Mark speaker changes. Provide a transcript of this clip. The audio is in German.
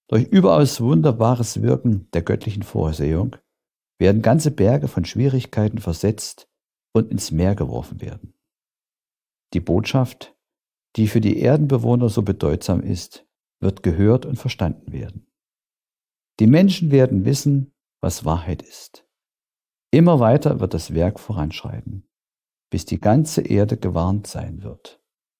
Speaker 1: Durch überaus wunderbares Wirken der göttlichen Vorsehung werden ganze Berge von Schwierigkeiten versetzt und ins Meer geworfen werden. Die Botschaft, die für die Erdenbewohner so bedeutsam ist, wird gehört und verstanden werden. Die Menschen werden wissen, was Wahrheit ist. Immer weiter wird das Werk voranschreiten, bis die ganze Erde gewarnt sein wird.